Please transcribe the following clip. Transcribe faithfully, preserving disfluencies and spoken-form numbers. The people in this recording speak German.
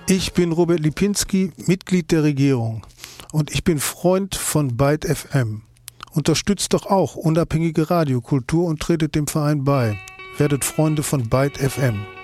Ich bin Robert Lipinski, Mitglied der Regierung. Und ich bin Freund von Byte F M. Unterstützt doch auch unabhängige Radiokultur und tretet dem Verein bei. Werdet Freunde von Byte F M.